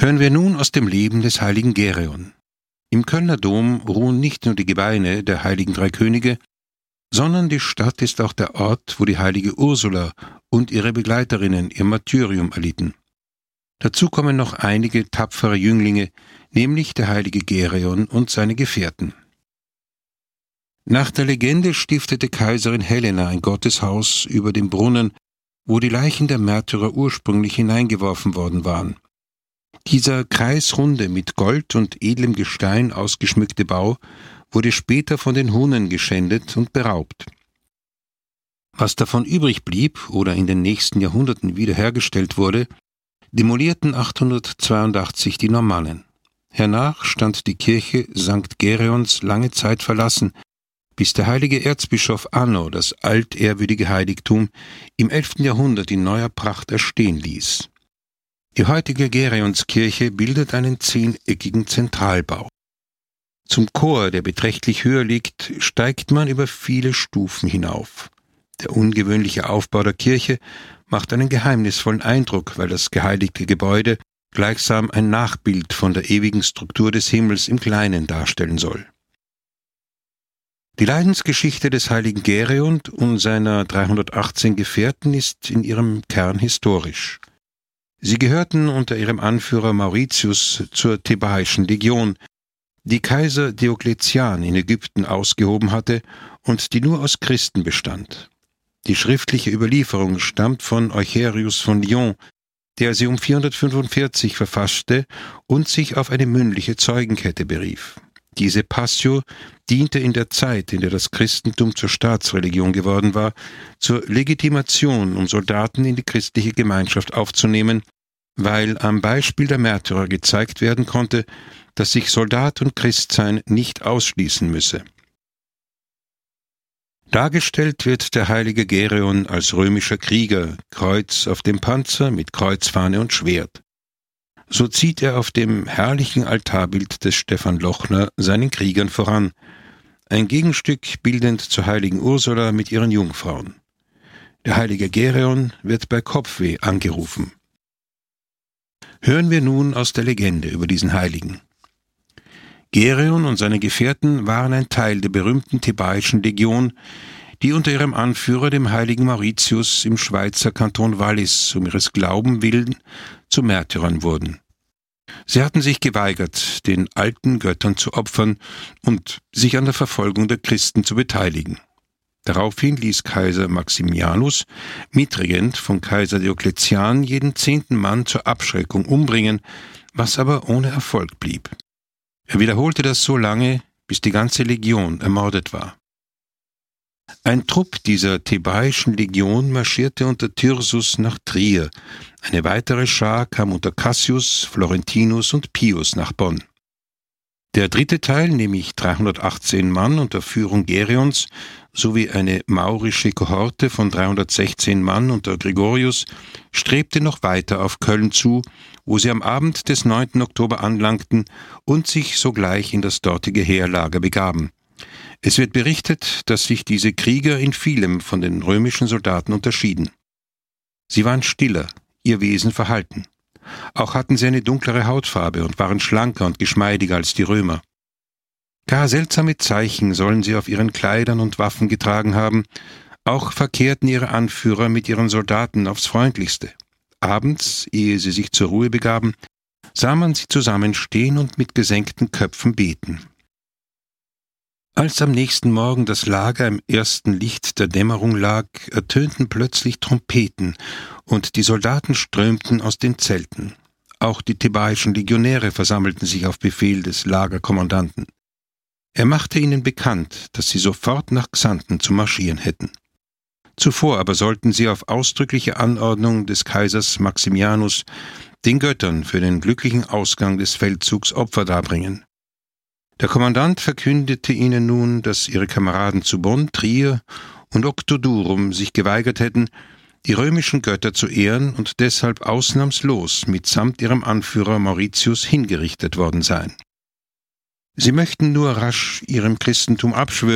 Hören wir nun aus dem Leben des heiligen Gereon. Im Kölner Dom ruhen nicht nur die Gebeine der heiligen drei Könige, sondern die Stadt ist auch der Ort, wo die heilige Ursula und ihre Begleiterinnen ihr Martyrium erlitten. Dazu kommen noch einige tapfere Jünglinge, nämlich der heilige Gereon und seine Gefährten. Nach der Legende stiftete Kaiserin Helena ein Gotteshaus über dem Brunnen, wo die Leichen der Märtyrer ursprünglich hineingeworfen worden waren. Dieser kreisrunde, mit Gold und edlem Gestein ausgeschmückte Bau wurde später von den Hunnen geschändet und beraubt. Was davon übrig blieb oder in den nächsten Jahrhunderten wiederhergestellt wurde, demolierten 882 die Normannen. Hernach stand die Kirche St. Gereons lange Zeit verlassen, bis der heilige Erzbischof Anno das altehrwürdige Heiligtum im 11. Jahrhundert in neuer Pracht erstehen ließ. Die heutige Gereonskirche bildet einen 10-eckigen Zentralbau. Zum Chor, der beträchtlich höher liegt, steigt man über viele Stufen hinauf. Der ungewöhnliche Aufbau der Kirche macht einen geheimnisvollen Eindruck, weil das geheiligte Gebäude gleichsam ein Nachbild von der ewigen Struktur des Himmels im Kleinen darstellen soll. Die Leidensgeschichte des heiligen Gereon und seiner 318 Gefährten ist in ihrem Kern historisch. Sie gehörten unter ihrem Anführer Mauritius zur Thebaischen Legion, die Kaiser Diokletian in Ägypten ausgehoben hatte und die nur aus Christen bestand. Die schriftliche Überlieferung stammt von Eucherius von Lyon, der sie um 445 verfasste und sich auf eine mündliche Zeugenkette berief. Diese Passio diente in der Zeit, in der das Christentum zur Staatsreligion geworden war, zur Legitimation, um Soldaten in die christliche Gemeinschaft aufzunehmen, weil am Beispiel der Märtyrer gezeigt werden konnte, dass sich Soldat und Christsein nicht ausschließen müsse. Dargestellt wird der heilige Gereon als römischer Krieger, Kreuz auf dem Panzer mit Kreuzfahne und Schwert. So zieht er auf dem herrlichen Altarbild des Stephan Lochner seinen Kriegern voran, ein Gegenstück bildend zur heiligen Ursula mit ihren Jungfrauen. Der heilige Gereon wird bei Kopfweh angerufen. Hören wir nun aus der Legende über diesen Heiligen. Gereon und seine Gefährten waren ein Teil der berühmten Thebaischen Legion, die unter ihrem Anführer, dem heiligen Mauritius, im Schweizer Kanton Wallis um ihres Glaubens willen zu Märtyrern wurden. Sie hatten sich geweigert, den alten Göttern zu opfern und sich an der Verfolgung der Christen zu beteiligen. Daraufhin ließ Kaiser Maximianus, Mitregent von Kaiser Diokletian, jeden 10. Mann zur Abschreckung umbringen, was aber ohne Erfolg blieb. Er wiederholte das so lange, bis die ganze Legion ermordet war. Ein Trupp dieser Thebaischen Legion marschierte unter Thyrsus nach Trier. Eine weitere Schar kam unter Cassius, Florentinus und Pius nach Bonn. Der dritte Teil, nämlich 318 Mann unter Führung Gereons, sowie eine maurische Kohorte von 316 Mann unter Gregorius, strebte noch weiter auf Köln zu, wo sie am Abend des 9. Oktober anlangten und sich sogleich in das dortige Heerlager begaben. Es wird berichtet, dass sich diese Krieger in vielem von den römischen Soldaten unterschieden. Sie waren stiller, ihr Wesen verhalten. Auch hatten sie eine dunklere Hautfarbe und waren schlanker und geschmeidiger als die Römer. Gar seltsame Zeichen sollen sie auf ihren Kleidern und Waffen getragen haben. Auch verkehrten ihre Anführer mit ihren Soldaten aufs Freundlichste. Abends, ehe sie sich zur Ruhe begaben, sah man sie zusammen stehen und mit gesenkten Köpfen beten. Als am nächsten Morgen das Lager im ersten Licht der Dämmerung lag, ertönten plötzlich Trompeten, und die Soldaten strömten aus den Zelten. Auch die thebaischen Legionäre versammelten sich auf Befehl des Lagerkommandanten. Er machte ihnen bekannt, dass sie sofort nach Xanten zu marschieren hätten. Zuvor aber sollten sie auf ausdrückliche Anordnung des Kaisers Maximianus den Göttern für den glücklichen Ausgang des Feldzugs Opfer darbringen. Der Kommandant verkündete ihnen nun, dass ihre Kameraden zu Bonn, Trier und Octodurum sich geweigert hätten, die römischen Götter zu ehren und deshalb ausnahmslos mitsamt ihrem Anführer Mauritius hingerichtet worden seien. Sie möchten nur rasch ihrem Christentum abschwören